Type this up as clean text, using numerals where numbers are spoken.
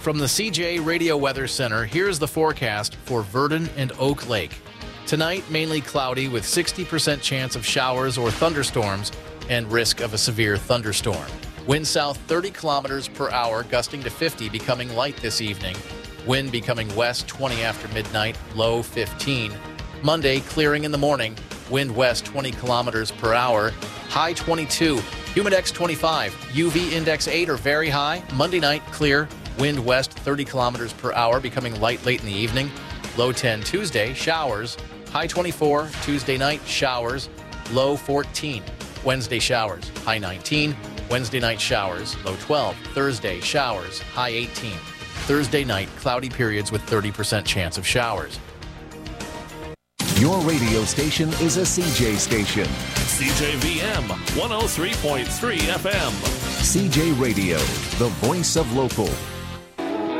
From the CJ Radio Weather Center, here's the forecast for Verdon and Oak Lake. Tonight, mainly cloudy with 60% chance of showers or thunderstorms and risk of a severe thunderstorm. Wind south 30 kilometers per hour, gusting to 50, becoming light this evening. Wind becoming west 20 after midnight, low 15. Monday, clearing in the morning. Wind west 20 kilometers per hour, high 22. Humidex 25. UV index 8 or very high. Monday night, clear. Wind west 30 kilometers per hour, becoming light late in the evening. Low 10 Tuesday, showers. High 24. Tuesday night, showers. Low 14. Wednesday, showers. High 19. Wednesday night, showers. Low 12. Thursday, showers. High 18. Thursday night, cloudy periods with 30% chance of showers. Your radio station is a CJ station. CJVM 103.3 FM. CJ Radio, the voice of local.